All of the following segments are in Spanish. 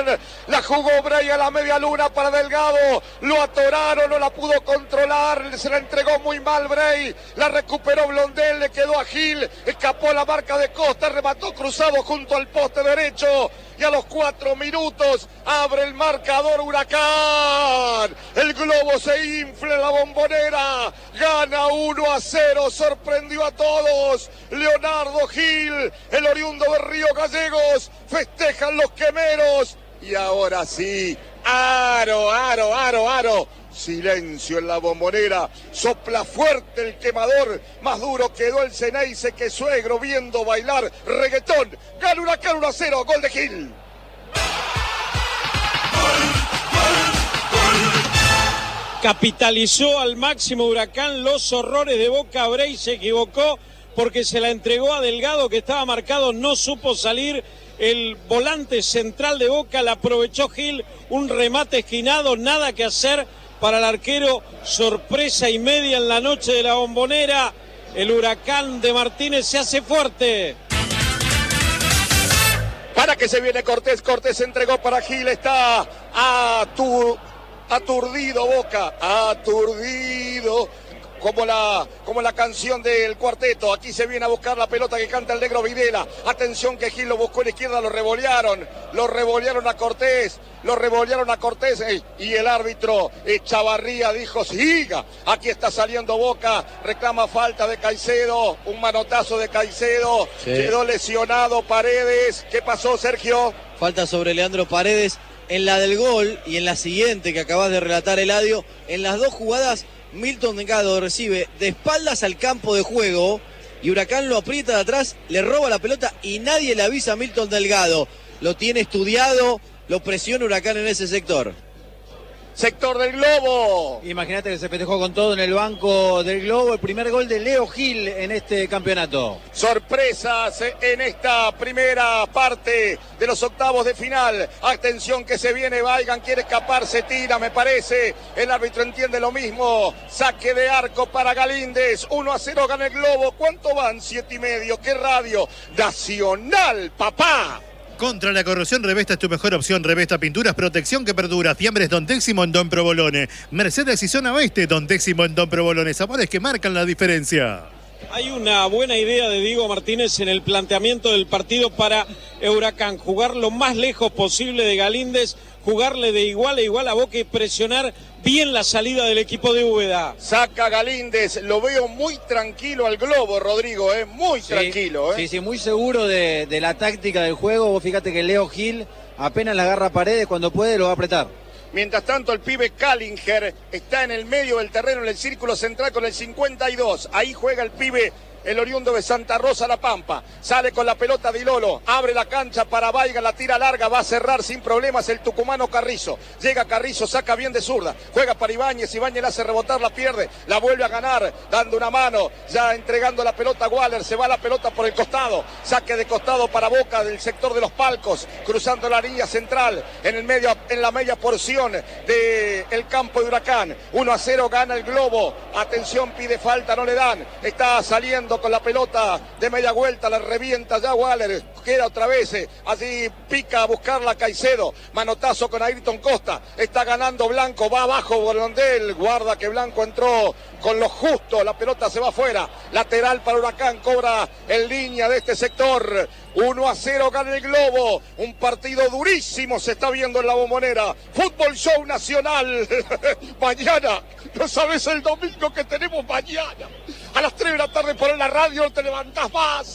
La jugó Bray a la media luna para Delgado. Lo atoraron, no la pudo controlar. Se la entregó muy mal Bray. La recuperó Blondel, le quedó a Gil. Escapó la marca de Costa, remató cruzado junto al poste derecho. Y a los 4 minutos abre el marcador Huracán. El globo se infla en la Bombonera. Gana 1-0. Sorprendió a todos. Leonardo Gil, el oriundo de Río Gallegos. Festejan los quemeros. Y ahora sí, aro. Silencio en la Bombonera, sopla fuerte el quemador, más duro quedó el Ceneice que Suegro viendo bailar reggaetón. Gana Huracán 1-0, gol de Gil. Capitalizó al máximo Huracán los horrores de Boca. Bray se equivocó porque se la entregó a Delgado, que estaba marcado, no supo salir. El volante central de Boca la aprovechó Gil, un remate esquinado, nada que hacer para el arquero. Sorpresa y media en la noche de la Bombonera. El Huracán de Martínez se hace fuerte. Para que se viene Cortés, Cortés entregó para Gil, está aturdido Boca, aturdido. Como la canción del cuarteto. Aquí se viene a buscar la pelota que canta el negro Videla. Atención que Gil lo buscó en la izquierda, lo revolearon a Cortés, y el árbitro Chavarría dijo: siga, aquí está saliendo Boca, reclama falta de Caicedo, un manotazo de Caicedo, sí. Quedó lesionado Paredes. ¿Qué pasó, Sergio? Falta sobre Leandro Paredes en la del gol y en la siguiente que acabas de relatar, Eladio. En las dos jugadas Milton Delgado recibe de espaldas al campo de juego y Huracán lo aprieta de atrás, le roba la pelota y nadie le avisa a Milton Delgado. Lo tiene estudiado, lo presiona Huracán en ese sector. Sector del Globo. Imagínate que se festejó con todo en el banco del Globo. El primer gol de Leo Gil en este campeonato. Sorpresas en esta primera parte de los octavos de final. Atención que se viene Baigan, quiere escapar, se tira, me parece. El árbitro entiende lo mismo. Saque de arco para Galíndez. 1-0 gana el Globo. ¿Cuánto van? 7,5. ¿Qué radio? Nacional, papá. Contra la corrosión, Revesta es tu mejor opción. Revesta Pinturas, protección que perdura. Fiambres Don Décimo en Don Provolone. Mercedes y Zona Oeste, Don Décimo en Don Provolone. Sabores que marcan la diferencia. Hay una buena idea de Diego Martínez en el planteamiento del partido para Huracán. Jugar lo más lejos posible de Galíndez, jugarle de igual a igual a Boca y presionar bien la salida del equipo de Úbeda. Saca Galíndez, lo veo muy tranquilo al Globo, Rodrigo, muy tranquilo. Sí, muy seguro de la táctica del juego. Vos fíjate que Leo Gil apenas la agarra a Paredes, cuando puede lo va a apretar. Mientras tanto, el pibe Kallinger está en el medio del terreno, en el círculo central con el 52. Ahí juega el pibe, el oriundo de Santa Rosa, La Pampa. Sale con la pelota Di Lolo, abre la cancha para Baigan, la tira larga, va a cerrar sin problemas el tucumano Carrizo. Llega Carrizo, saca bien de zurda, juega para Ibáñez, Ibáñez la hace rebotar, la pierde, la vuelve a ganar, dando una mano, ya entregando la pelota a Waller, se va la pelota por el costado, saque de costado para Boca del sector de los palcos, cruzando la línea central, en el medio, en la media porción del campo de Huracán. 1-0 gana el Globo, atención, pide falta, no le dan, está saliendo con la pelota de media vuelta, la revienta ya Waller, queda otra vez, así pica a buscarla Caicedo, manotazo con Ayrton Costa, está ganando Blanco, va abajo Blondel, guarda que Blanco entró con lo justo, la pelota se va afuera, lateral para Huracán, cobra en línea de este sector. 1-0 gana el Globo, un partido durísimo se está viendo en la Bombonera. Fútbol Show Nacional mañana, no sabes el domingo que tenemos mañana a las 3 de la tarde por la radio. No te levantás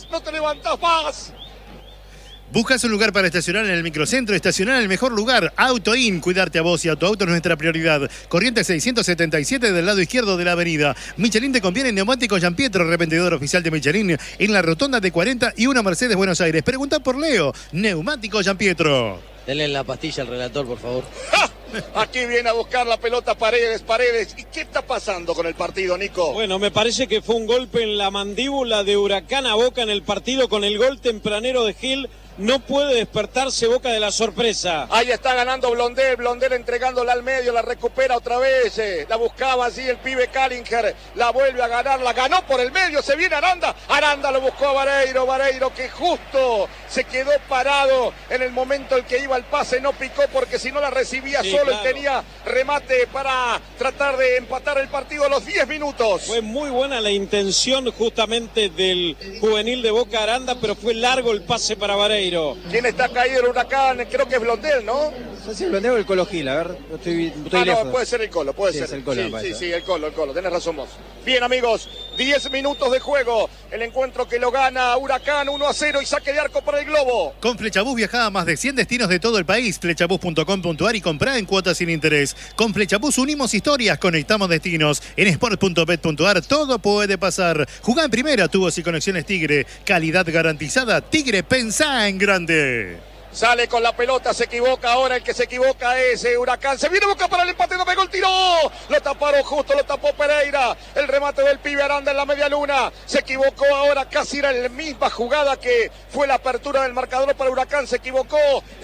más. ¿Buscas un lugar para estacionar en el microcentro? Estacionar en el mejor lugar. AutoIn. Cuidarte a vos y a tu auto es nuestra prioridad. Corrientes 677 del lado izquierdo de la avenida. Michelin te conviene en Neumáticos Giampietro, revendedor oficial de Michelin en la rotonda de 40 y una Mercedes Buenos Aires. Pregunta por Leo. Neumáticos Giampietro. Denle la pastilla al relator, por favor. ¡Ja! Aquí viene a buscar la pelota Paredes. ¿Y qué está pasando con el partido, Nico? Bueno, me parece que fue un golpe en la mandíbula de Huracán a Boca en el partido con el gol tempranero de Gil. No puede despertarse Boca de la sorpresa. Ahí está ganando Blondel entregándola al medio, la recupera otra vez, la buscaba así el pibe Kallinger, la vuelve a ganar, la ganó por el medio, se viene Aranda lo buscó a Vareiro que justo se quedó parado en el momento en que iba el pase, no picó porque si no la recibía solo, claro. Y tenía remate para tratar de empatar el partido a los 10 minutos. Fue muy buena la intención justamente del juvenil de Boca, Aranda, pero fue largo el pase para Vareiro. ¿Quién está caído el Huracán? Creo que es Blondel, ¿no? No sé si Blondel o el Colo Gil, a ver, estoy lejos. No, puede ser el Colo, puede ser. El Colo, sí, el Colo, tenés razón vos. Bien, amigos, 10 minutos de juego, el encuentro que lo gana Huracán 1-0 y saque de arco para el Globo. Con Flechabús viaja a más de 100 destinos de todo el país. Flechabús.com.ar y comprá en cuotas sin interés. Con Flechabús unimos historias, conectamos destinos. En sport.bet.ar todo puede pasar. Jugá en primera, tubos y conexiones Tigre. Calidad garantizada. Tigre, pensá en grande. Sale con la pelota, se equivoca ahora, el que se equivoca es Huracán. Se viene Boca para el empate, no pegó el tiro. Lo taparon justo, lo tapó Pereira. El remate del pibe Aranda en la media luna. Se equivocó ahora, casi era la misma jugada que fue la apertura del marcador para Huracán. Se equivocó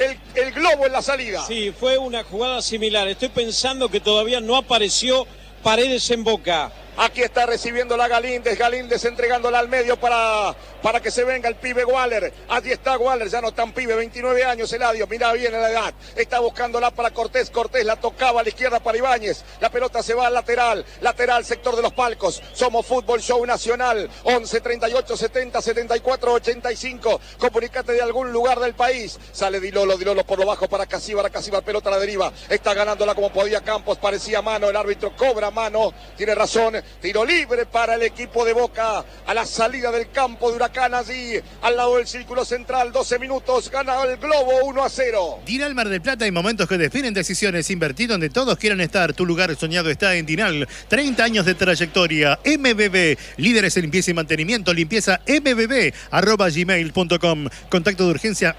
el Globo en la salida. Sí, fue una jugada similar. Estoy pensando que todavía no apareció Paredes en Boca. Aquí está recibiendo la Galíndez entregándola al medio para que se venga el pibe Waller. Allí está Waller, ya no tan pibe, 29 años Eladio, mirá bien la edad. Está buscándola para Cortés la tocaba a la izquierda para Ibáñez. La pelota se va al lateral, sector de los palcos. Somos Fútbol Show Nacional, 11 38 70 74 85. Comunicate de algún lugar del país. Sale Dilolo por lo bajo para Casíbar, pelota a la deriva. Está ganándola como podía Campos, parecía mano, el árbitro cobra mano, tiene razón. Tiro libre para el equipo de Boca a la salida del campo de Huracán, allí al lado del círculo central. 12 minutos, gana el Globo 1-0. Dinal Mar del Plata, hay momentos que definen decisiones. Invertir donde todos quieran estar. Tu lugar soñado está en Dinal. 30 años de trayectoria. MBB, líderes en limpieza y mantenimiento. Limpieza MBB @gmail.com. Contacto de urgencia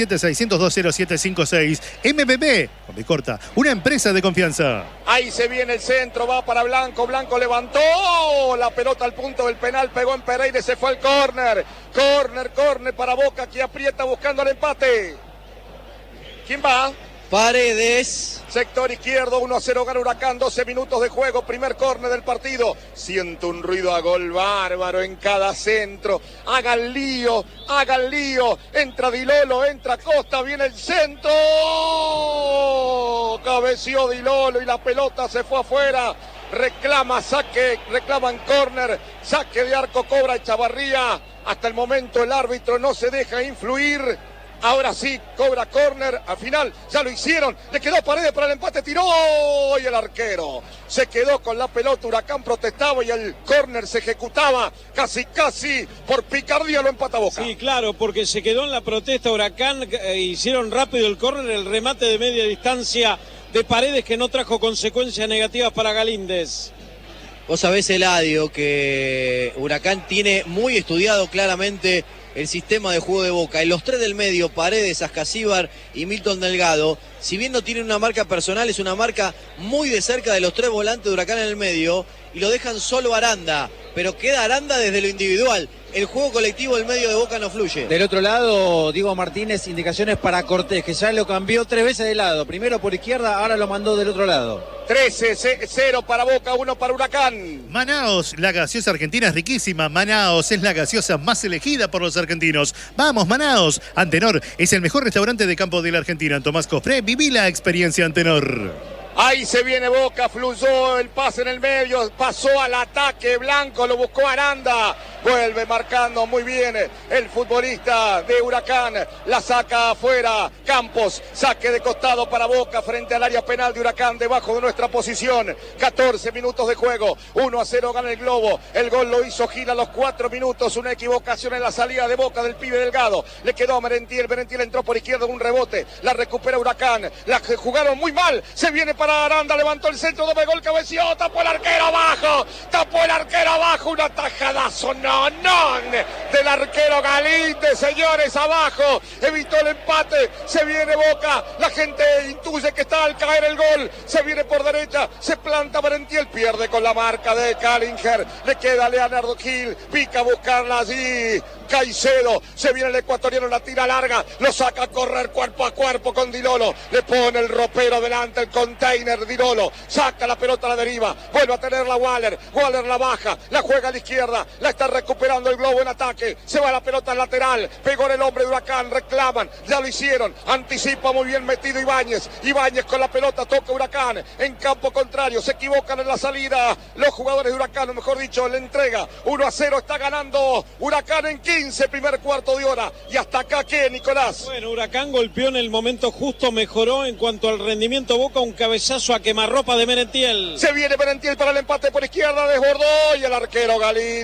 1176020756. MBB, con B corta, una empresa de confianza. Ahí se viene el centro, va para Blanco levantó la pelota al punto del penal, pegó en Pereira y se fue al córner. Córner para Boca, que aprieta buscando el empate. ¿Quién va? Paredes. Sector izquierdo, 1-0 gana Huracán, 12 minutos de juego, primer córner del partido. Siento un ruido a gol bárbaro en cada centro. Hagan lío. Entra Dilolo, entra Costa, viene el centro. Cabeció Dilolo y la pelota se fue afuera. Reclaman córner, saque de arco, cobra Echavarría. Hasta el momento el árbitro no se deja influir. Ahora sí, cobra córner, al final ya lo hicieron, le quedó Paredes para el empate, tiró y el arquero se quedó con la pelota. Huracán protestaba y el córner se ejecutaba, casi por picardía lo empata Boca. Sí, claro, porque se quedó en la protesta Huracán, hicieron rápido el córner, el remate de media distancia de Paredes que no trajo consecuencias negativas para Galíndez. Vos sabés, Eladio, que Huracán tiene muy estudiado claramente el sistema de juego de Boca. En los tres del medio, Paredes, Ascasíbar y Milton Delgado, si bien no tienen una marca personal, es una marca muy de cerca de los tres volantes de Huracán en el medio y lo dejan solo Aranda, pero queda Aranda desde lo individual. El juego colectivo del medio de Boca no fluye. Del otro lado, Diego Martínez, indicaciones para Cortés, que ya lo cambió 3 veces de lado. Primero por izquierda, ahora lo mandó del otro lado. 13-0 para Boca, 1 para Huracán. Manaos, la gaseosa argentina es riquísima. Manaos es la gaseosa más elegida por los argentinos. ¡Vamos, Manaos! Antenor es el mejor restaurante de campo de la Argentina. En Tomás Cofré, viví la experiencia Antenor. Ahí se viene Boca, fluyó el pase en el medio, pasó al ataque Blanco, lo buscó Aranda, vuelve marcando muy bien el futbolista de Huracán, la saca afuera, Campos, saque de costado para Boca frente al área penal de Huracán, debajo de nuestra posición, 14 minutos de juego, 1-0 gana el Globo, el gol lo hizo Gil a los 4 minutos, una equivocación en la salida de Boca del pibe Delgado, le quedó a Merentiel entró por izquierda en un rebote, la recupera Huracán, la jugaron muy mal, se viene para Aranda, levantó el centro, doble gol, cabeció, tapó el arquero abajo, una tajadazo, no, del arquero Galíndez, señores, abajo, evitó el empate, se viene Boca, la gente intuye que está al caer el gol, se viene por derecha, se planta Merentiel, pierde con la marca de Callinger, le queda Leonardo Gil, pica a buscarla allí, Caicedo, se viene el ecuatoriano, la tira larga, lo saca a correr cuerpo a cuerpo con Di Lolo, le pone el ropero delante, el container Di Lolo, saca la pelota a la deriva, vuelve a tenerla Waller la baja, la juega a la izquierda, la está recuperando el Globo en ataque, se va la pelota al lateral, pegó en el hombre de Huracán, reclaman, ya lo hicieron, anticipa muy bien metido Ibáñez con la pelota, toca Huracán, en campo contrario, se equivocan en la salida, los jugadores de Huracán, o mejor dicho, le entrega, 1-0, está ganando Huracán en 15, primer cuarto de hora, y hasta acá, ¿qué, Nicolás? Bueno, Huracán golpeó en el momento justo, mejoró en cuanto al rendimiento Boca, un cabezazo a quemarropa de Merentiel. Se viene Merentiel para el empate por izquierda, desbordó, y el arquero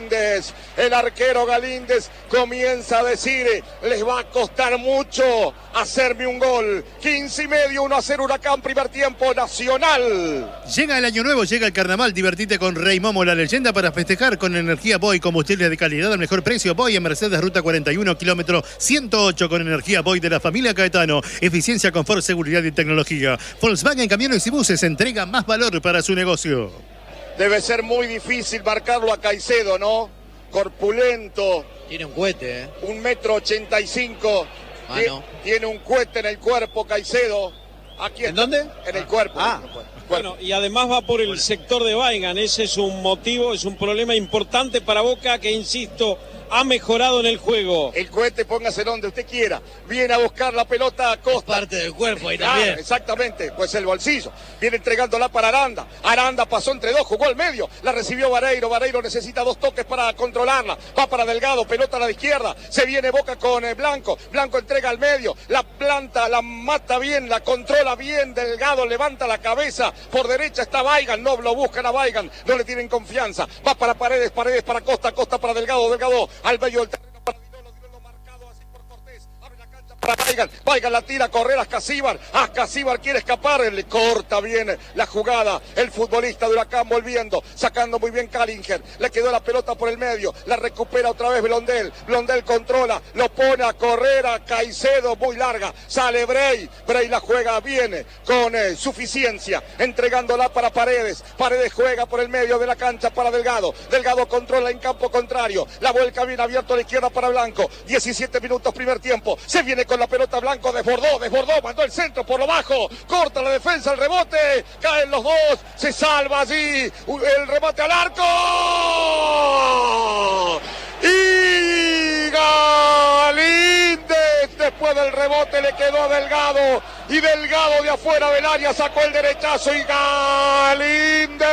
Galíndez comienza a decir, les va a costar mucho hacerme un gol, 15:30, 1-0 Huracán, primer tiempo, Nacional. Llega el año nuevo, llega el carnaval, divertite con Rey Momo, la leyenda para festejar con energía Boy, combustible de calidad al mejor precio. Boy en Mercedes, ruta 41, kilómetro 108, con energía Boy de la familia Caetano, eficiencia, confort, seguridad y tecnología. Volkswagen Camiones y Buses entrega más valor para su negocio. Debe ser muy difícil marcarlo a Caicedo, ¿no? Corpulento. Tiene un cohete, 1,85 m. No. Tiene un cohete en el cuerpo, Caicedo. Aquí ¿En dónde? En el cuerpo. Bueno, y además va por el sector de Weigand. Ese es un motivo, es un problema importante para Boca que, insisto, ha mejorado en el juego. El cohete, póngase donde usted quiera. Viene a buscar la pelota a Costa. Parte del cuerpo ahí Claro, también. exactamente, pues el bolsillo. Viene entregándola para Aranda. Aranda pasó entre dos, jugó al medio. La recibió Vareiro. Vareiro necesita 2 toques para controlarla. Va para Delgado, pelota a la izquierda. Se viene Boca con Blanco. Blanco entrega al medio. La planta, la mata bien, la controla bien. Delgado levanta la cabeza. Por derecha está Weigand. No lo buscan a Weigand. No le tienen confianza. Va para Paredes, Paredes para Costa, Costa para Delgado, Delgado al medio del terreno para Di Lolo marcado así por Cortés, abre la cancha para Weigand la tira a correr a Ascasíbar quiere escapar, le corta bien la jugada, el futbolista de Huracán volviendo, sacando muy bien Kallinger, le quedó la pelota por el medio, la recupera otra vez Blondel controla, lo pone a correr a Caicedo, muy larga, sale Bray la juega bien, con suficiencia, entregándola para Paredes juega por el medio de la cancha para Delgado controla en campo contrario, la vuelca bien abierto a la izquierda para Blanco, 17 minutos primer tiempo, se viene con la pelota Blanco, desbordó, mandó el centro por lo bajo, corta la defensa, el rebote, caen los dos, se salva allí, el remate al arco, y Galíndez, después del rebote le quedó a Delgado, y Delgado de afuera del área sacó el derechazo, y Galíndez,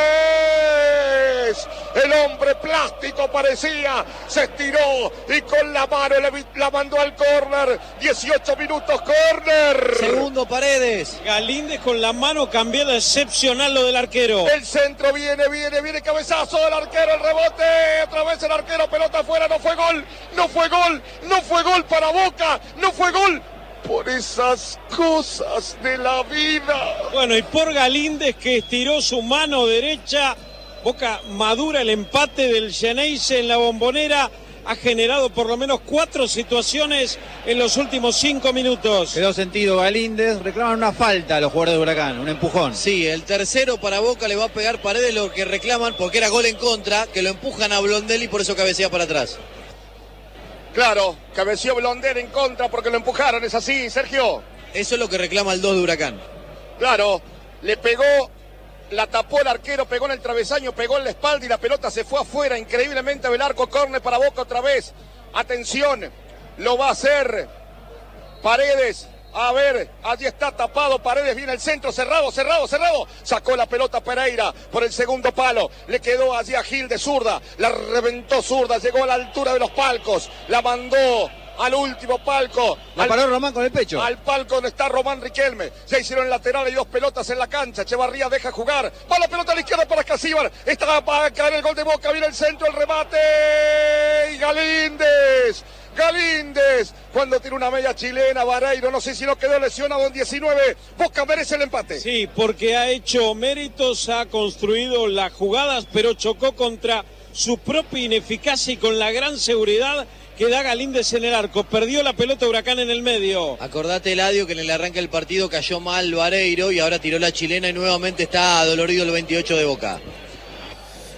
el hombre plástico parecía, se estiró y con la mano la mandó al córner, 18 minutos córner. Segundo Paredes. Galíndez con la mano cambiada, excepcional lo del arquero. El centro viene, cabezazo del arquero, el rebote, otra vez el arquero, pelota afuera, no fue gol para Boca, no fue gol. Por esas cosas de la vida. Bueno, y por Galíndez que estiró su mano derecha, Boca madura el empate del Geneise en la Bombonera. Ha generado por lo menos 4 situaciones en los últimos 5 minutos. Quedó sentido Galíndez, reclaman una falta a los jugadores de Huracán, un empujón. Sí, el tercero para Boca le va a pegar Paredes, lo que reclaman, porque era gol en contra, que lo empujan a Blondel y por eso cabecea para atrás. Claro, cabeció Blondel en contra porque lo empujaron, ¿es así, Sergio? Eso es lo que reclama el 2 de Huracán. Claro, le pegó, la tapó el arquero, pegó en el travesaño, pegó en la espalda y la pelota se fue afuera, increíblemente del arco, córner para Boca otra vez. Atención, lo va a hacer Paredes. A ver, allí está tapado Paredes, viene el centro, cerrado, sacó la pelota Pereira por el segundo palo, le quedó allí a Gil de zurda, la reventó zurda, llegó a la altura de los palcos, la mandó al último palco. La paró Román con el pecho. Al palco donde está Román Riquelme. Ya hicieron el lateral, hay 2 pelotas en la cancha. Echevarría deja jugar. Va la pelota a la izquierda para Ascasíbar. Está para caer el gol de Boca. Viene el centro, el remate. Y Galíndez, cuando tiene una media chilena, Vareiro, no sé si no quedó lesionado en 19. Boca merece el empate. Sí, porque ha hecho méritos, ha construido las jugadas, pero chocó contra su propia ineficacia y con la gran seguridad que da Galíndez en el arco. Perdió la pelota Huracán en el medio. Acordate, Eladio, que en el arranque del partido cayó mal Vareiro y ahora tiró la chilena y nuevamente está adolorido el 28 de Boca.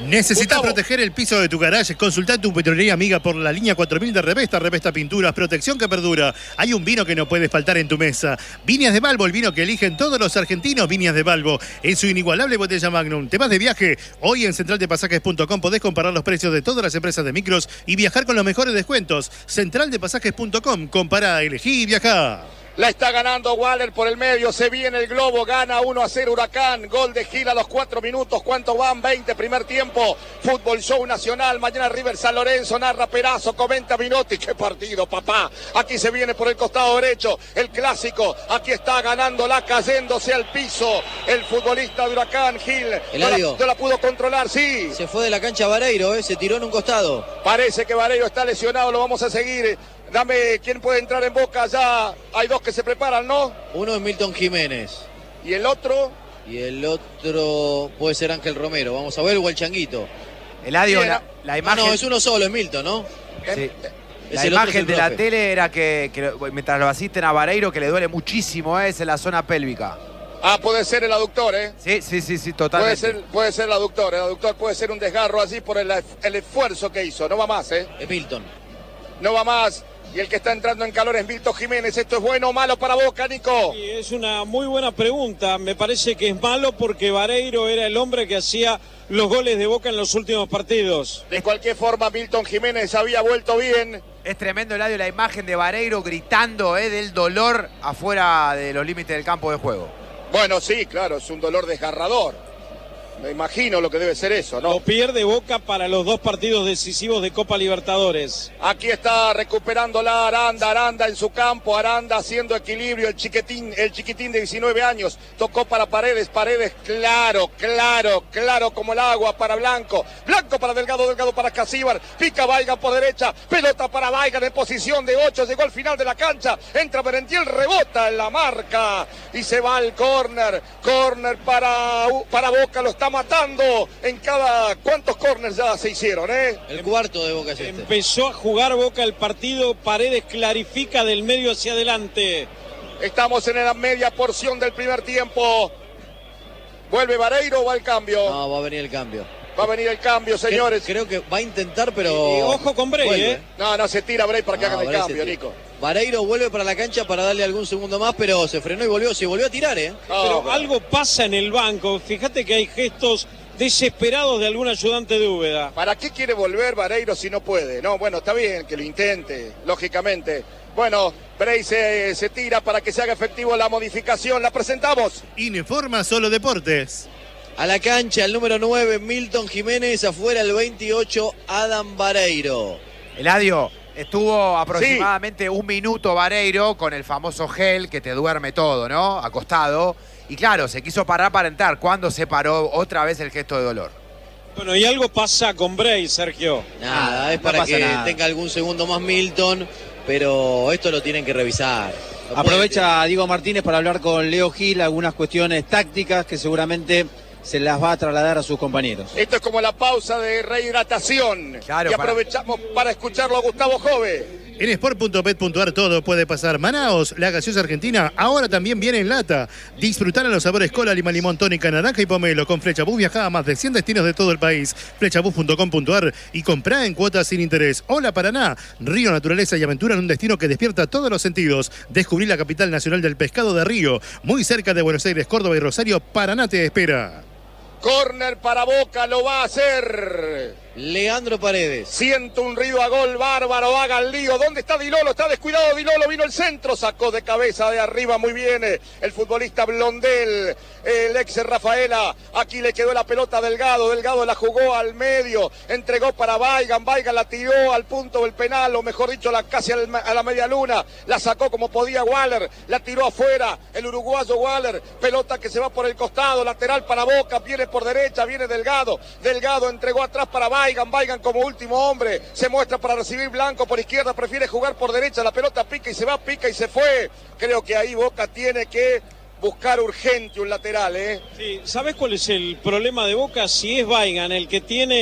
¿Necesitas Gustavo. proteger el piso de tu garaje? Consulta tu petrolería amiga por la línea 4000 de Revesta. Revesta Pinturas, protección que perdura. Hay un vino que no puede faltar en tu mesa. Viñas de Balbo, el vino que eligen todos los argentinos. Viñas de Balbo, en su inigualable botella Magnum. ¿Te vas de viaje? Hoy en centraldepasajes.com podés comparar los precios de todas las empresas de micros y viajar con los mejores descuentos. Centraldepasajes.com, compará, elegí y viajá. La está ganando Waller por el medio, se viene el globo, gana 1-0 Huracán, gol de Gil a los 4 minutos, ¿cuánto van? 20, primer tiempo, Fútbol Show Nacional, mañana River San Lorenzo, narra Perazo, comenta Minotti, qué partido papá, aquí se viene por el costado derecho, el clásico, aquí está ganándola, cayéndose al piso, el futbolista de Huracán, Gil, no la pudo controlar, sí. Se fue de la cancha Vareiro, se tiró en un costado. Parece que Vareiro está lesionado, lo vamos a seguir. Dame, ¿quién puede entrar en Boca? Ya hay dos que se preparan, ¿no? Uno es Milton Jiménez. ¿Y el otro? Y el otro puede ser Ángel Romero. Vamos a ver, o el Changuito. Eladio, la imagen... no, es uno solo, es Milton, ¿no? Sí. La imagen de la tele era que mientras lo asisten a Vareiro, que le duele muchísimo, es en la zona pélvica. Ah, puede ser el aductor, ¿eh? Sí, totalmente. Puede ser el aductor puede ser un desgarro así por el esfuerzo que hizo. No va más, ¿eh? Es Milton. No va más. Y el que está entrando en calor es Milton Jiménez. ¿Esto es bueno o malo para Boca, Nico? Sí, es una muy buena pregunta. Me parece que es malo porque Vareiro era el hombre que hacía los goles de Boca en los últimos partidos. De cualquier forma, Milton Jiménez había vuelto bien. Es tremendo, Eladio, la imagen de Vareiro gritando del dolor afuera de los límites del campo de juego. Bueno, sí, claro, es un dolor desgarrador. Me imagino lo que debe ser eso, ¿no? Lo pierde Boca para los dos partidos decisivos de Copa Libertadores. Aquí está recuperándola Aranda en su campo, Aranda haciendo equilibrio, el chiquitín de 19 años, tocó para Paredes, claro, como el agua para Blanco para Delgado para Casíbar, pica Weigand por derecha, pelota para Weigand en posición de 8, llegó al final de la cancha, entra Merentiel, rebota en la marca y se va al córner para Boca, lo está matando en cada... ¿Cuántos corners ya se hicieron, El cuarto de Boca es este. Empezó a jugar Boca el partido, Paredes clarifica del medio hacia adelante. Estamos en la media porción del primer tiempo. ¿Vuelve Vareiro o va el cambio? No, va a venir el cambio. Va a venir el cambio, señores. Creo que va a intentar, pero... ojo con Brey, No, se tira Brey para que hagan el cambio, Nico. Vareiro vuelve para la cancha para darle algún segundo más, pero se frenó y se volvió a tirar, Pero algo pasa en el banco. Fíjate que hay gestos desesperados de algún ayudante de Úbeda. ¿Para qué quiere volver Vareiro si no puede? No, bueno, está bien que lo intente, lógicamente. Bueno, Brey se tira para que se haga efectivo la modificación. La presentamos. Informa Solo Deportes. A la cancha el número 9, Milton Jiménez. Afuera el 28, Adam Vareiro. Eladio, estuvo aproximadamente un minuto Vareiro con el famoso gel que te duerme todo, ¿no? Acostado. Y claro, se quiso parar para entrar. ¿Cuándo se paró otra vez el gesto de dolor? Bueno, y algo pasa con Brey, Sergio. Nada, es para que tenga algún segundo más Milton, pero esto lo tienen que revisar. Aprovecha Diego Martínez para hablar con Leo Gil algunas cuestiones tácticas que seguramente se las va a trasladar a sus compañeros. Esto es como la pausa de rehidratación. Claro, y aprovechamos para escucharlo a Gustavo Jove. En sport.bet.ar todo puede pasar. Manaos, la gaseosa argentina, ahora también viene en lata. Disfrutar en los sabores cola, lima, limón, tónica, naranja y pomelo. Con Flechabús viaja a más de 100 destinos de todo el país. Flechabús.com.ar y comprá en cuotas sin interés. Hola Paraná, río, naturaleza y aventura en un destino que despierta todos los sentidos. Descubrí la capital nacional del pescado de Río. Muy cerca de Buenos Aires, Córdoba y Rosario, Paraná te espera. Córner para Boca, lo va a hacer Leandro Paredes. Siento un río a gol bárbaro, haga el lío. ¿Dónde está Dilolo? Está descuidado Dilolo, vino el centro, sacó de cabeza de arriba muy bien el futbolista Blondel, el ex Rafaela. Aquí le quedó la pelota a Delgado, Delgado la jugó al medio, entregó para Weigand, Weigand la tiró al punto del penal, o mejor dicho, casi a la media luna, la sacó como podía Waller, la tiró afuera, el uruguayo Waller, pelota que se va por el costado, lateral para Boca, viene por derecha, viene Delgado, Delgado entregó atrás para Weigand como último hombre, se muestra para recibir Blanco por izquierda, prefiere jugar por derecha, la pelota pica y se va, pica y se fue. Creo que ahí Boca tiene que buscar urgente un lateral, Sí, ¿sabes cuál es el problema de Boca? Si es Weigand el que tiene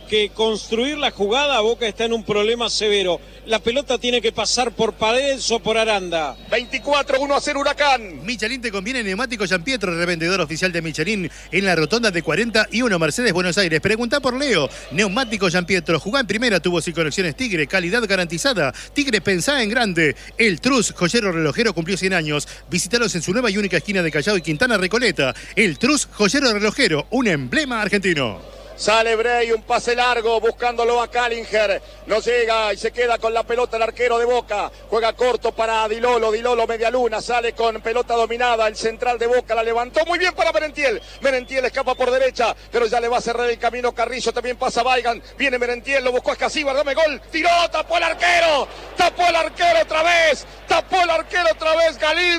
que construir la jugada, Boca está en un problema severo. La pelota tiene que pasar por Paredes o por Aranda. 24, 1-0 Huracán. Michelin te conviene neumático Gianpietro, revendedor oficial de Michelin en la rotonda de 41 Mercedes, Buenos Aires. Preguntá por Leo. Neumático Gianpietro. Jugá en primera, tubos y conexiones Tigre. Calidad garantizada. Tigre, pensá en grande. El Trus, joyero relojero, cumplió 100 años. Visítalos en su nueva y única esquina de Callao y Quintana Recoleta. El Trus, joyero relojero, un emblema argentino. Sale Bray, un pase largo, buscándolo a Callinger. No llega y se queda con la pelota el arquero de Boca. Juega corto para Dilolo, media luna. Sale con pelota dominada, el central de Boca la levantó muy bien para Merentiel. Merentiel escapa por derecha, pero ya le va a cerrar el camino Carrillo. También pasa Weigand, viene Merentiel, lo buscó a Escasíbar, dame gol. Tiró, tapó el arquero otra vez. Tapó el arquero otra vez,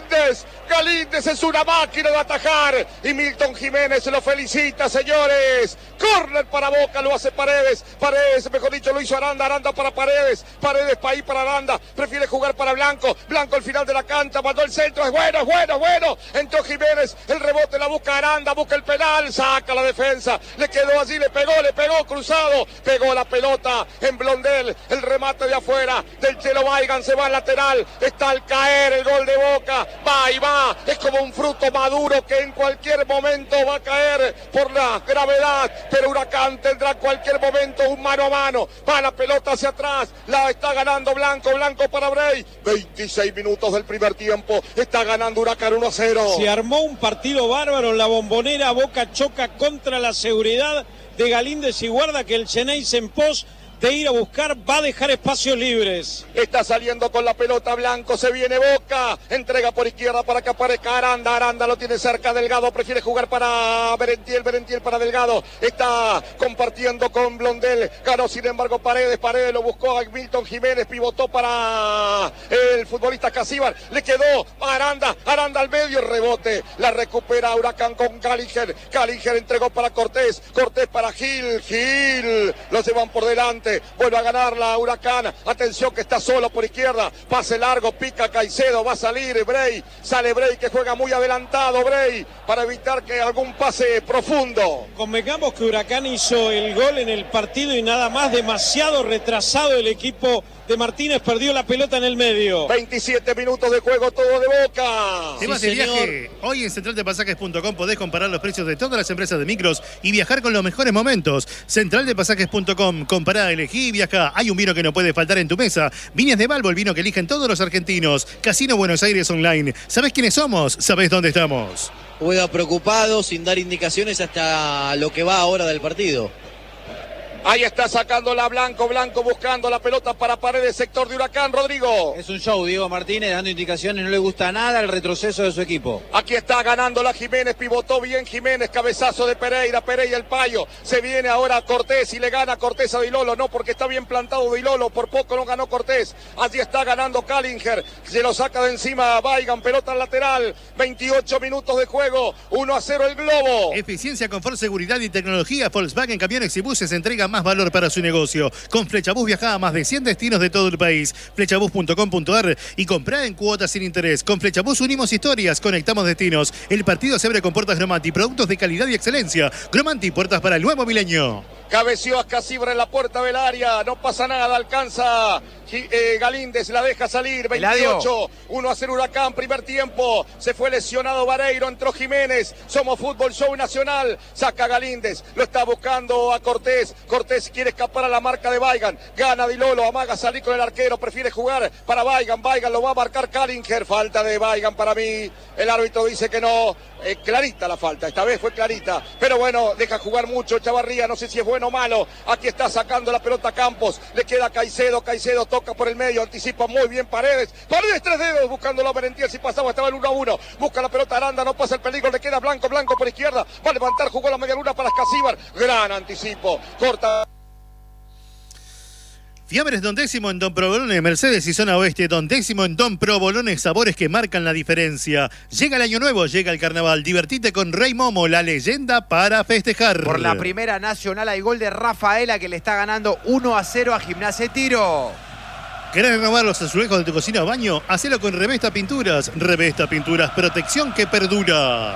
Galíndez es una máquina de atajar. Y Milton Jiménez se lo felicita, señores. Córner para Boca, lo hace Paredes, mejor dicho, lo hizo Aranda para Paredes para ahí para Aranda, prefiere jugar para Blanco al final de la cancha, mandó el centro, es bueno, entró Jiménez, el rebote la busca Aranda, busca el penal, saca la defensa, le quedó allí, le pegó cruzado, pegó la pelota en Blondel, el remate de afuera, del Chelo Weigand, se va al lateral, está al caer el gol de Boca, va, es como un fruto maduro que en cualquier momento va a caer por la gravedad, pero Huracán tendrá en cualquier momento un mano a mano. Va la pelota hacia atrás. La está ganando Blanco para Bray. 26 minutos del primer tiempo. Está ganando Huracán 1-0. Se armó un partido bárbaro en la Bombonera. Boca choca contra la seguridad de Galíndez y guarda que el Xeneize en pos de ir a buscar va a dejar espacios libres. Está saliendo con la pelota Blanco, se viene Boca, entrega por izquierda para que aparezca Aranda lo tiene cerca, Delgado prefiere jugar para Merentiel para Delgado, está compartiendo con Blondel, ganó sin embargo Paredes lo buscó a Milton Jiménez, pivotó para el futbolista Escasíbar, le quedó a Aranda al medio, rebote, la recupera Huracán con Callinger entregó para Cortés para Gil, lo llevan por delante. Vuelve a ganar la Huracán. Atención que está solo por izquierda. Pase largo, pica Caicedo. Va a salir Bray. Sale Bray que juega muy adelantado. Bray para evitar que algún pase profundo. Convengamos que Huracán hizo el gol en el partido y nada más, demasiado retrasado el equipo de Martínez, perdió la pelota en el medio. 27 minutos de juego, todo de Boca. Temas de viaje. Hoy en centraldepasajes.com podés comparar los precios de todas las empresas de micros y viajar con los mejores momentos. Centraldepasajes.com, compará, elegí y viajá. Hay un vino que no puede faltar en tu mesa. Viñas de Balbo, el vino que eligen todos los argentinos. Casino Buenos Aires Online. ¿Sabés quiénes somos? ¿Sabés dónde estamos? Juega preocupado, sin dar indicaciones hasta lo que va ahora del partido. Ahí está sacándola Blanco buscando la pelota para Paredes, sector de Huracán, Rodrigo. Es un show, Diego Martínez, dando indicaciones, no le gusta nada el retroceso de su equipo. Aquí está ganándola Jiménez, pivotó bien Jiménez, cabezazo de Pereira el payo. Se viene ahora Cortés y le gana Cortés a Dilolo, no, porque está bien plantado Dilolo, por poco no ganó Cortés. Allí está ganando Callinger, se lo saca de encima Weigand, pelota al lateral, 28 minutos de juego, 1-0 el Globo. Eficiencia, confort, seguridad y tecnología. Volkswagen Camiones y Buses entrega más valor para su negocio. Con Flechabús viaja a más de 100 destinos de todo el país. Flechabús.com.ar y comprá en cuotas sin interés. Con Flechabús unimos historias, conectamos destinos. El partido se abre con puertas Gromanti, productos de calidad y excelencia. Gromanti, puertas para el nuevo milenio. Cabeció a Escasíbar en la puerta del área, no pasa nada, alcanza Galíndez, la deja salir, 28, 1-0 Huracán, primer tiempo, se fue lesionado Vareiro, entró Jiménez, somos Fútbol Show Nacional, saca Galíndez, lo está buscando a Cortés quiere escapar a la marca de Weigand, gana Dilolo, amaga salir con el arquero, prefiere jugar para Weigand lo va a marcar Callinger, falta de Weigand para mí, el árbitro dice que no, clarita la falta, esta vez fue clarita, pero bueno, deja jugar mucho Chavarría, no sé si es bueno o malo, aquí está sacando la pelota Campos, le queda Caicedo toca por el medio, anticipa muy bien Paredes, tres dedos buscándolo a Merentiel, si pasaba estaba el 1-1, busca la pelota Aranda, no pasa el peligro, le queda Blanco por izquierda, va a levantar, jugó la media luna para Escasíbar, gran anticipo, corta. Fiambres Don Décimo en Don Provolone, Mercedes y Zona Oeste. Don Décimo en Don Provolone, sabores que marcan la diferencia. Llega el año nuevo, llega el carnaval. Divertite con Rey Momo, la leyenda para festejar. Por la primera nacional hay gol de Rafaela que le está ganando 1-0 a Gimnasia de Tiro. ¿Querés renovar los azulejos de tu cocina o baño? Hacelo con Revesta Pinturas. Revesta Pinturas, protección que perdura.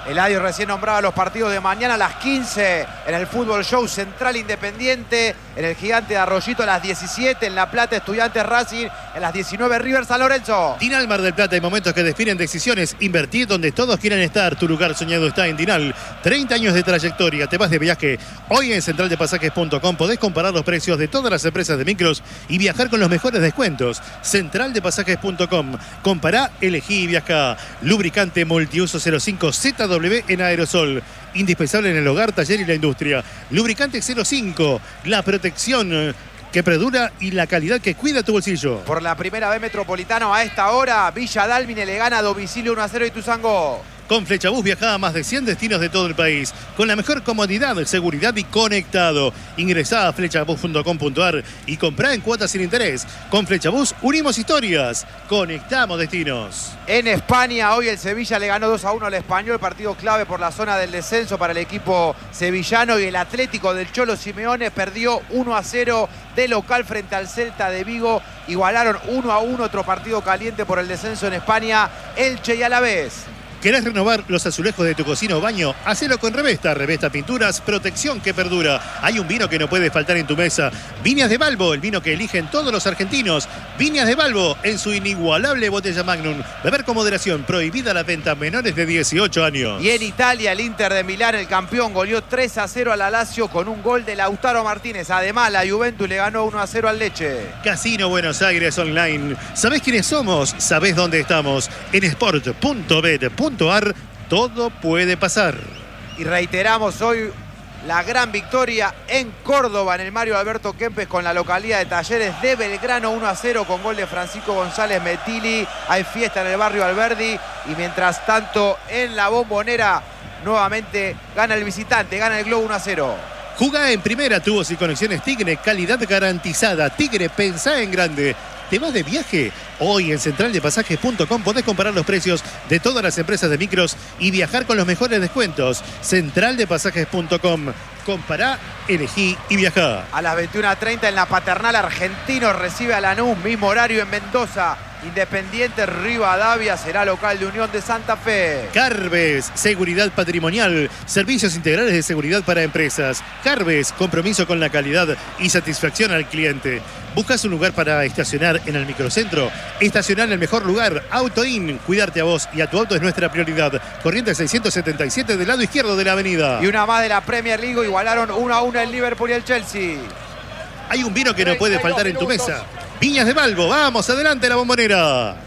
Eladio recién nombraba los partidos de mañana a las 15 en el Fútbol Show Central Independiente, en el Gigante de Arroyito a las 17, en La Plata Estudiantes Racing, en las 19 River San Lorenzo. Dinal Mar del Plata, hay momentos que definen decisiones. Invertir donde todos quieren estar. Tu lugar soñado está en Dinal. 30 años de trayectoria, te vas de viaje. Hoy en centraldepasajes.com podés comparar los precios de todas las empresas de micros y viajar con los mejores descuentos. Centraldepasajes.com. Compará, elegí y viaja. Lubricante multiuso 05 ZW en aerosol. Indispensable en el hogar, taller y la industria. Lubricante 05. La protección que perdura y la calidad que cuida tu bolsillo. Por la primera vez Metropolitano a esta hora, Villa Dálmine le gana a domicilio 1-0 a Ituzaingó. Con Flechabús viaja a más de 100 destinos de todo el país, con la mejor comodidad, seguridad y conectado. Ingresá a flechabús.com.ar y comprá en cuotas sin interés. Con Flechabús unimos historias, conectamos destinos. En España, hoy el Sevilla le ganó 2-1 al Español, partido clave por la zona del descenso para el equipo sevillano, y el Atlético del Cholo Simeone perdió 1-0 de local frente al Celta de Vigo. Igualaron 1-1, otro partido caliente por el descenso en España, Elche y Alavés. ¿Querés renovar los azulejos de tu cocina o baño? Hacelo con Revesta. Revesta Pinturas, protección que perdura. Hay un vino que no puede faltar en tu mesa. Viñas de Balbo, el vino que eligen todos los argentinos. Viñas de Balbo, en su inigualable botella Magnum. Beber con moderación, prohibida la venta a menores de 18 años. Y en Italia, el Inter de Milán, el campeón, goleó 3-0 a la Lazio con un gol de Lautaro Martínez. Además, la Juventus le ganó 1-0 al Lecce. Casino Buenos Aires Online. ¿Sabés quiénes somos? ¿Sabés dónde estamos? En sport.bet.ar todo puede pasar. Y reiteramos hoy la gran victoria en Córdoba en el Mario Alberto Kempes con la localidad de Talleres de Belgrano 1-0 con gol de Francisco González Metilli. Hay fiesta en el barrio Alberdi y mientras tanto en la Bombonera nuevamente gana el visitante, gana el Globo 1-0. Jugá en primera, tubos y conexiones Tigre, calidad garantizada. Tigre, pensá en grande. ¿Te vas de viaje? Hoy en centraldepasajes.com podés comparar los precios de todas las empresas de micros y viajar con los mejores descuentos. Centraldepasajes.com. Compará, elegí y viajá. A las 21:30 en la Paternal, Argentinos recibe a Lanús, mismo horario en Mendoza. Independiente Rivadavia será local de Unión de Santa Fe. Carves, seguridad patrimonial, servicios integrales de seguridad para empresas. Carves, compromiso con la calidad y satisfacción al cliente. ¿Buscas un lugar para estacionar en el microcentro? Estacionar en el mejor lugar, AutoIn. Cuidarte a vos y a tu auto es nuestra prioridad. Corrientes 677 del lado izquierdo de la avenida. Y una más de la Premier League, igualaron 1-1 el Liverpool y el Chelsea. Hay un vino que no puede faltar en tu mesa. Viñas de Balbo, vamos, adelante la Bombonera.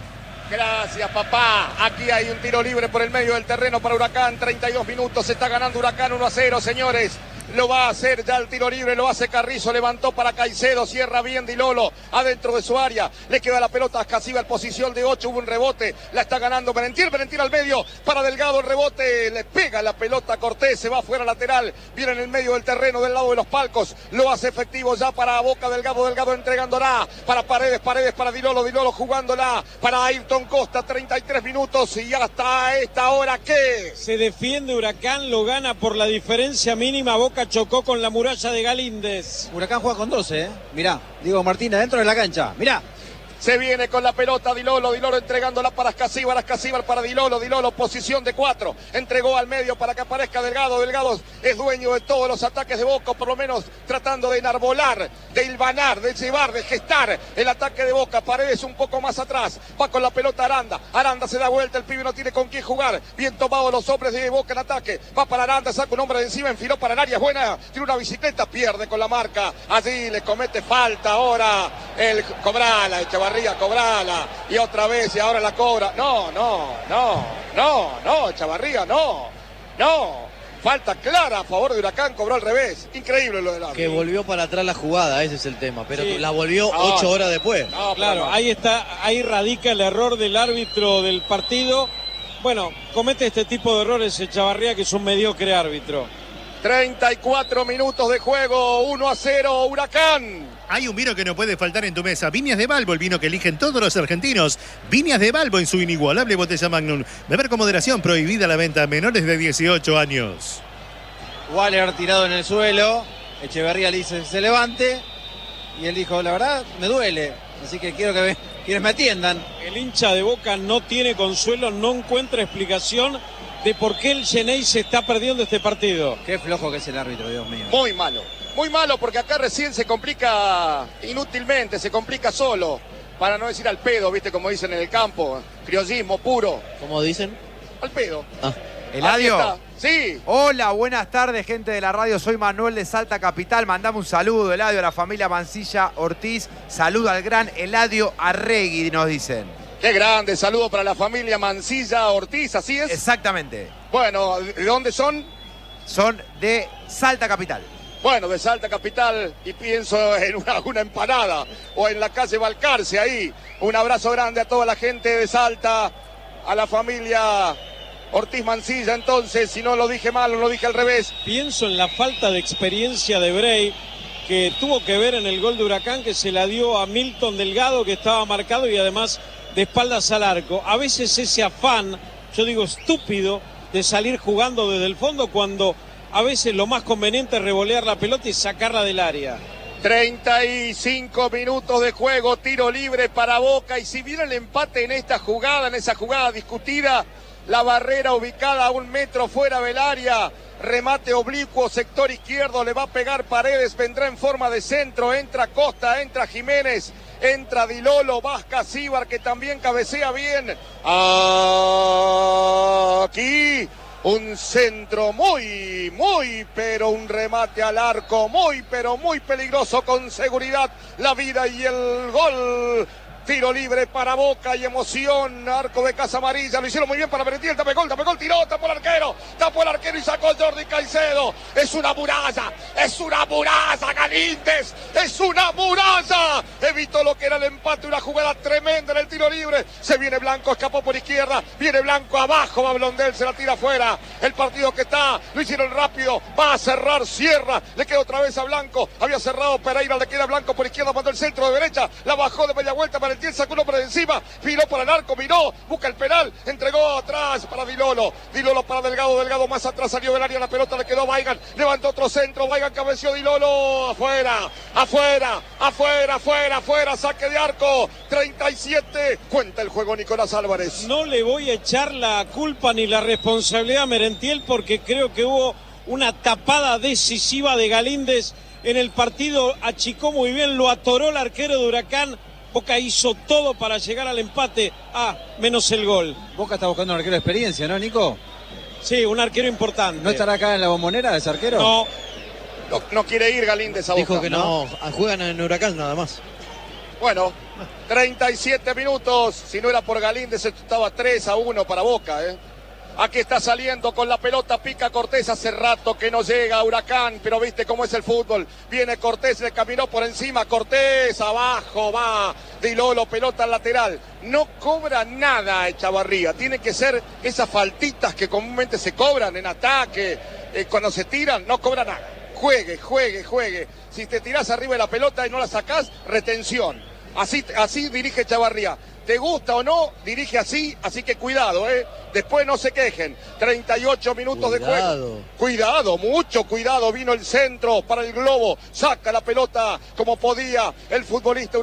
Gracias, papá. Aquí hay un tiro libre por el medio del terreno para Huracán. 32 minutos, se está ganando Huracán 1-0, señores. Lo va a hacer ya el tiro libre, lo hace Carrizo, levantó para Caicedo, cierra bien Di Lolo, adentro de su área, le queda la pelota a Casiva en posición de 8, hubo un rebote, la está ganando Merentiel al medio, para Delgado el rebote, le pega la pelota a Cortés, se va afuera lateral, viene en el medio del terreno del lado de los palcos, lo hace efectivo ya para Boca, Delgado entregándola, para Paredes para Di Lolo jugándola, para Ayrton Costa, 33 minutos y hasta esta hora, ¿qué? Se defiende Huracán, lo gana por la diferencia mínima, Boca chocó con la muralla de Galíndez. Huracán juega con 12, mirá, Diego Martínez dentro de la cancha, mirá. Se viene con la pelota Di Lolo entregándola para Ascasíbar para Di Lolo, posición de 4, entregó al medio para que aparezca Delgado es dueño de todos los ataques de Boca, por lo menos tratando de enarbolar, de hilvanar, de llevar, de gestar el ataque de Boca. Paredes un poco más atrás, va con la pelota Aranda se da vuelta, el pibe no tiene con quién jugar, bien tomado los hombres de Boca en ataque, va para Aranda, saca un hombre de encima, enfiló para el área, es buena, tiene una bicicleta, pierde con la marca, allí le comete falta ahora el Cobrala, Echevarría, cobrala, y otra vez, y ahora la cobra. No, Echevarría, no. Falta clara a favor de Huracán, cobró al revés. Increíble lo del árbitro. Que volvió para atrás la jugada, ese es el tema, pero sí, la volvió 8 horas después. No, claro, ahí radica el error del árbitro del partido. Bueno, comete este tipo de errores Echevarría, que es un mediocre árbitro. 34 minutos de juego, 1-0 Huracán. Hay un vino que no puede faltar en tu mesa. Viñas de Balbo, el vino que eligen todos los argentinos. Viñas de Balbo en su inigualable botella Magnum. Beber con moderación, prohibida la venta a menores de 18 años. Waller tirado en el suelo. Echeverría le dice se levante. Y él dijo, la verdad, me duele. Así que quiero que me atiendan. El hincha de Boca no tiene consuelo, no encuentra explicación de por qué el Xeneize se está perdiendo este partido. Qué flojo que es el árbitro, Dios mío. Muy malo. Muy malo porque acá recién se complica inútilmente, se complica solo. Para no decir al pedo, viste como dicen en el campo. Criollismo puro. ¿Cómo dicen? Al pedo. Eladio. Sí. Hola, buenas tardes, gente de la radio. Soy Manuel de Salta Capital. Mandame un saludo, Eladio, a la familia Mancilla Ortiz. Saludo al gran Eladio Arregui, nos dicen. Qué grande, saludo para la familia Mancilla Ortiz, ¿así es? Exactamente. Bueno, ¿de dónde son? Son de Salta Capital. Bueno, de Salta Capital, y pienso en una empanada o en la calle Balcarce ahí. Un abrazo grande a toda la gente de Salta, a la familia Ortiz Mancilla. Entonces, si no lo dije mal o lo dije al revés. Pienso en la falta de experiencia de Bray, que tuvo que ver en el gol de Huracán, que se la dio a Milton Delgado, que estaba marcado y además de espaldas al arco. A veces ese afán, yo digo estúpido, de salir jugando desde el fondo cuando a veces lo más conveniente es revolear la pelota y sacarla del área. 35 minutos de juego, tiro libre para Boca, y si viene el empate en esta jugada, en esa jugada discutida, la barrera ubicada a 1 metro fuera del área, remate oblicuo, sector izquierdo, le va a pegar Paredes, vendrá en forma de centro, entra Costa, entra Jiménez, entra Di Lolo, Vasca Cibar, que también cabecea bien. Aquí un centro muy, pero un remate al arco, pero muy peligroso, con seguridad, la vida y el gol. Tiro libre para Boca y emoción, arco de Casa Amarilla, lo hicieron muy bien para Merentiel, tapó el gol, tiró, tapó el arquero y sacó Jordi Caicedo. Es una muralla, Galíndez, es una muralla. Evitó lo que era el empate, una jugada tremenda en el tiro libre. Se viene Blanco, escapó por izquierda, viene Blanco abajo, va Blondel, se la tira afuera. El partido que está, lo hicieron rápido, va a cerrar, cierra, le queda otra vez a Blanco, había cerrado Pereira, le queda Blanco por izquierda, mandó el centro de derecha, la bajó de media vuelta para Merentiel, sacó uno por encima, viró para el arco, miró, busca el penal, entregó atrás para Di Lolo para Delgado más atrás, salió del área, la pelota le quedó Weigand, levantó otro centro, Weigand cabeció, Di Lolo, afuera, saque de arco, 37, cuenta el juego Nicolás Álvarez. No le voy a echar la culpa ni la responsabilidad a Merentiel, porque creo que hubo una tapada decisiva de Galíndez en el partido, achicó muy bien, lo atoró el arquero de Huracán. Boca hizo todo para llegar al empate, menos el gol. Boca está buscando un arquero de experiencia, ¿no, Nico? Sí, un arquero importante. ¿No estará acá en la Bombonera ese arquero? No quiere ir Galíndez a Boca. Dijo que no, juegan en Huracán nada más. Bueno, 37 minutos, si no era por Galíndez esto estaba 3-1 para Boca, Aquí está saliendo con la pelota, pica Cortés, hace rato que no llega a Huracán, pero viste cómo es el fútbol. Viene Cortés, le caminó por encima, Cortés, abajo va Di Lolo, pelota al lateral. No cobra nada Echavarría, tiene que ser esas faltitas que comúnmente se cobran en ataque, cuando se tiran, no cobra nada. Juegue. Si te tirás arriba de la pelota y no la sacás, retención. Así dirige Echavarría. ¿Te gusta o no? Dirige así que cuidado, Después no se quejen. 38 minutos de juego. Cuidado, mucho cuidado. Vino el centro para el globo. Saca la pelota como podía el futbolista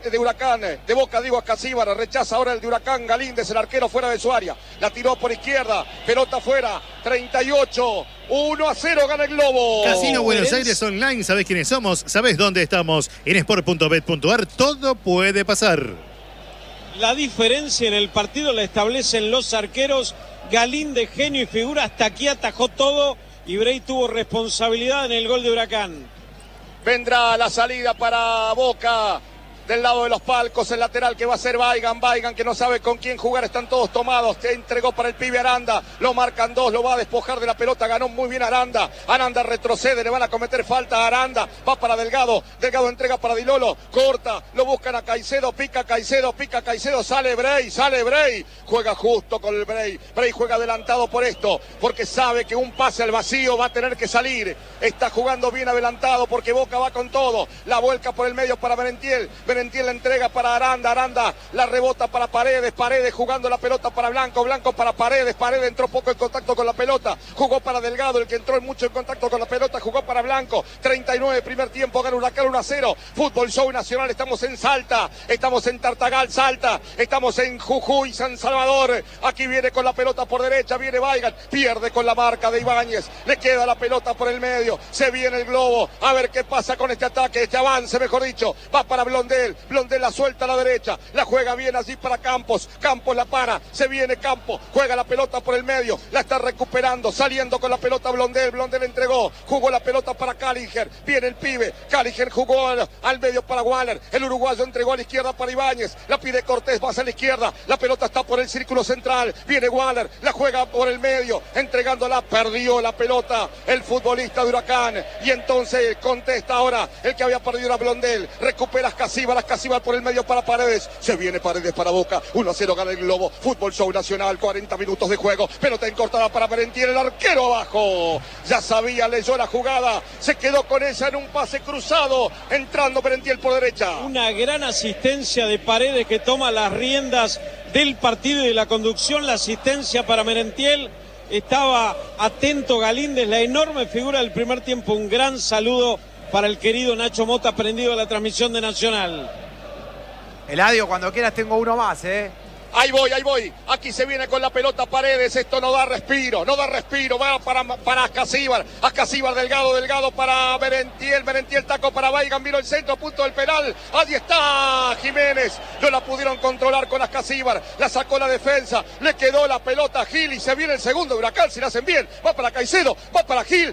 de Boca, digo, a Casíbar. Rechaza ahora el de Huracán, Galíndez, el arquero fuera de su área. La tiró por izquierda. Pelota fuera. 38. 1-0 gana el globo. Casino Buenos Aires Online. ¿Sabés quiénes somos? ¿Sabés dónde estamos? En sport.bet.ar todo puede pasar. La diferencia en el partido la establecen los arqueros. Galíndez, genio y figura, hasta aquí atajó todo y Bray tuvo responsabilidad en el gol de Huracán. Vendrá la salida para Boca. Del lado de los palcos, el lateral que va a ser Weigand, que no sabe con quién jugar, están todos tomados, te entregó para el pibe Aranda, lo marcan dos, lo va a despojar de la pelota, ganó muy bien Aranda retrocede, le van a cometer falta a Aranda, va para Delgado entrega para Di Lolo, corta, lo buscan a Caicedo, pica Caicedo, sale Bray, juega justo con el Bray juega adelantado por esto, porque sabe que un pase al vacío va a tener que salir, está jugando bien adelantado porque Boca va con todo, la vuelca por el medio para Merentiel la entrega para Aranda, la rebota para Paredes jugando la pelota para Blanco para Paredes entró poco en contacto con la pelota, jugó para Delgado, el que entró mucho en contacto con la pelota, jugó para Blanco. 39 primer tiempo, gana Huracán 1-0. Fútbol Show Nacional, estamos en Salta, estamos en Tartagal, Salta, estamos en Jujuy, San Salvador. Aquí viene con la pelota por derecha, viene Weigand, pierde con la marca de Ibáñez, le queda la pelota por el medio, se viene el globo, a ver qué pasa con este ataque, este avance, mejor dicho, va para Blondel, Blondel la suelta a la derecha, la juega bien allí para Campos, Campos la para, se viene Campos, juega la pelota por el medio, la está recuperando, saliendo con la pelota Blondel, Blondel entregó, jugó la pelota para Callinger, viene el pibe, Callinger jugó al medio para Waller, el uruguayo entregó a la izquierda para Ibáñez, la pide Cortés, va hacia la izquierda, la pelota está por el círculo central, viene Waller, la juega por el medio, entregándola, perdió la pelota el futbolista de Huracán, y entonces contesta ahora el que había perdido a Blondel, recupera Ascasíbar por el medio para Paredes, se viene Paredes para Boca, 1-0 gana el Globo, Fútbol Show Nacional, 40 minutos de juego, pelota encortada para Merentiel, el arquero abajo, ya sabía, leyó la jugada, se quedó con ella en un pase cruzado, entrando Merentiel por derecha. Una gran asistencia de Paredes que toma las riendas del partido y de la conducción, la asistencia para Merentiel. Estaba atento Galíndez, la enorme figura del primer tiempo. Un gran saludo para el querido Nacho Mota, prendido a la transmisión de Nacional. Eladio, cuando quieras tengo uno más, ¿eh? Ahí voy, aquí se viene con la pelota Paredes, esto no da respiro, va para Ascasíbar, Delgado para Merentiel, taco para Weigand, vino el centro, punto del penal, allí está Jiménez, no la pudieron controlar con Ascasíbar, la sacó la defensa, le quedó la pelota a Gil y se viene el segundo de Huracán, si la hacen bien, va para Caicedo, va para Gil,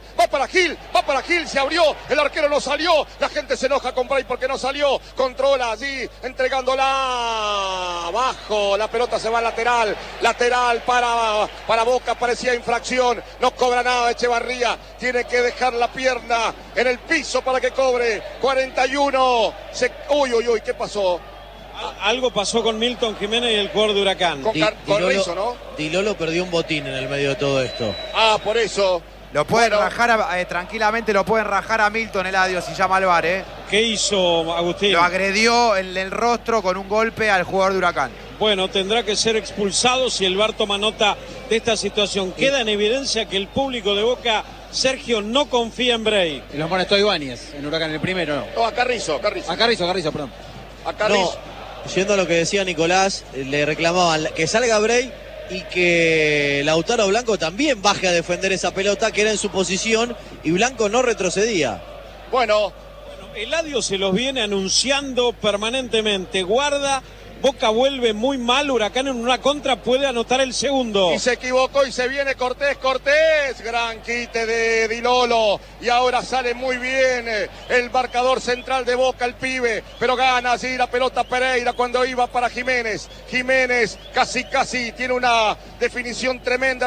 se abrió, el arquero no salió, la gente se enoja con Bray porque no salió, controla allí, entregándola abajo, la pelota se va al lateral para Boca, parecía infracción, no cobra nada Echevarría, tiene que dejar la pierna en el piso para que cobre, 41, uy, ¿qué pasó? Algo pasó con Milton Jiménez y el jugador de Huracán. Con Rizzo, ¿no? Di Lolo perdió un botín en el medio de todo esto. Por eso. Lo pueden rajar, tranquilamente lo pueden rajar a Milton, Eladio, si llama al VAR, ¿eh? ¿Qué hizo Agustín? Lo agredió en el rostro con un golpe al jugador de Huracán. Bueno, tendrá que ser expulsado si el VAR toma nota de esta situación. Queda en evidencia que el público de Boca, Sergio, no confía en Bray. Y los molestó Ibáñez en Huracán, el primero, ¿no? No, a Carrizo. A Carrizo, perdón. A Carrizo. No, yendo a lo que decía Nicolás, le reclamaban que salga Bray y que Lautaro Blanco también baje a defender esa pelota que era en su posición y Blanco no retrocedía. Bueno, Eladio se los viene anunciando permanentemente. Guarda, Boca vuelve muy mal, Huracán en una contra puede anotar el segundo. Y se equivocó y se viene Cortés, gran quite de Di Lolo. Y ahora sale muy bien el marcador central de Boca, el pibe. Pero gana allí la pelota Pereira cuando iba para Jiménez. Jiménez casi tiene una definición tremenda.